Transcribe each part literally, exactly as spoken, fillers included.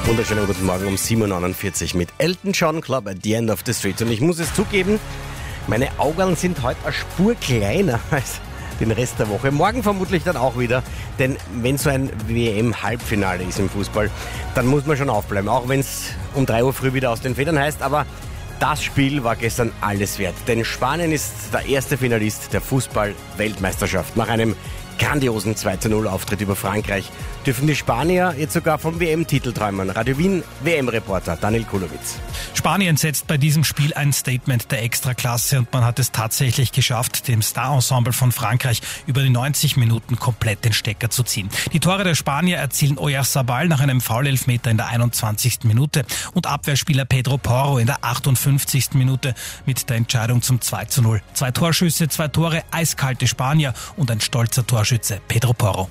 Wunderschönen guten Morgen um sieben Uhr neunundvierzig mit Elton John, Club at the End of the Street. Und ich muss es zugeben, meine Augen sind heute eine Spur kleiner als den Rest der Woche. Morgen vermutlich dann auch wieder. Denn wenn so ein W M-Halbfinale ist im Fußball, dann muss man schon aufbleiben. Auch wenn es um drei Uhr früh wieder aus den Federn heißt. Aber das Spiel war gestern alles wert. Denn Spanien ist der erste Finalist der Fußball-Weltmeisterschaft. Nach einem grandiosen zwei zu null Auftritt über Frankreich dürfen die Spanier jetzt sogar vom W M-Titel träumen. Radio Wien W M-Reporter Daniel Kulowitz. Spanien setzt bei diesem Spiel ein Statement der Extraklasse und man hat es tatsächlich geschafft, dem Star-Ensemble von Frankreich über die neunzig Minuten komplett den Stecker zu ziehen. Die Tore der Spanier erzielen Oyarzabal nach einem Foul-Elfmeter in der einundzwanzigsten Minute und Abwehrspieler Pedro Porro in der achtundfünfzigsten Minute mit der Entscheidung zum zwei zu null. Zwei Torschüsse, zwei Tore, eiskalte Spanier und ein stolzer Torschütze, Pedro Porro.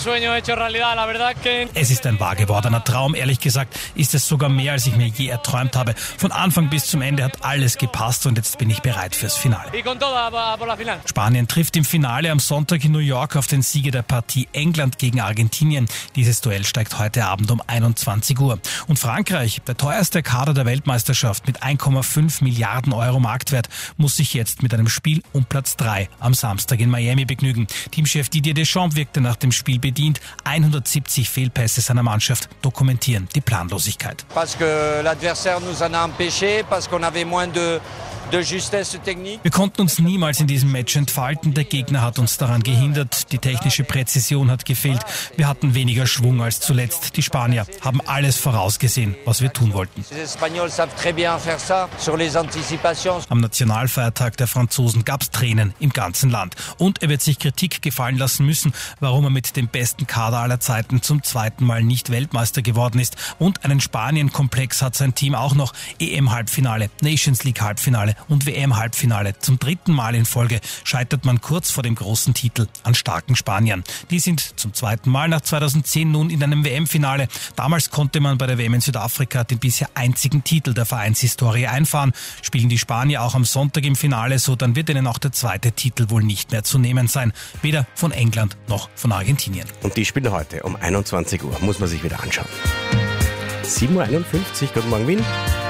Es ist ein wahr gewordener Traum. Ehrlich gesagt ist es sogar mehr, als ich mir je erträumt habe. Von Anfang bis zum Ende hat alles gepasst und jetzt bin ich bereit fürs Finale. Spanien trifft im Finale am Sonntag in New York auf den Sieger der Partie England gegen Argentinien. Dieses Duell steigt heute Abend um einundzwanzig Uhr. Und Frankreich, der teuerste Kader der Weltmeisterschaft mit eins Komma fünf Milliarden Euro Marktwert, muss sich jetzt mit einem Spiel um Platz drei am Samstag in Miami begnügen. Teamchef Didier Deschamps wirkte nach dem Spiel bedient. hundertsiebzig Fehlpässe seiner Mannschaft dokumentieren die Planlosigkeit. Parce que l'adversaire nous en a empêché, parce qu'on avait moins de Wir konnten uns niemals in diesem Match entfalten. Der Gegner hat uns daran gehindert. Die technische Präzision hat gefehlt. Wir hatten weniger Schwung als zuletzt. Die Spanier haben alles vorausgesehen, was wir tun wollten. Am Nationalfeiertag der Franzosen gab es Tränen im ganzen Land. Und er wird sich Kritik gefallen lassen müssen, warum er mit dem besten Kader aller Zeiten zum zweiten Mal nicht Weltmeister geworden ist. Und einen Spanien-Komplex hat sein Team auch noch. E M-Halbfinale, Nations League-Halbfinale und W M-Halbfinale. Zum dritten Mal in Folge scheitert man kurz vor dem großen Titel an starken Spaniern. Die sind zum zweiten Mal nach zweitausendzehn nun in einem W M-Finale. Damals konnte man bei der W M in Südafrika den bisher einzigen Titel der Vereinshistorie einfahren. Spielen die Spanier auch am Sonntag im Finale so, dann wird ihnen auch der zweite Titel wohl nicht mehr zu nehmen sein. Weder von England noch von Argentinien. Und die spielen heute um einundzwanzig Uhr. Muss man sich wieder anschauen. sieben Uhr einundfünfzig, guten Morgen Wien.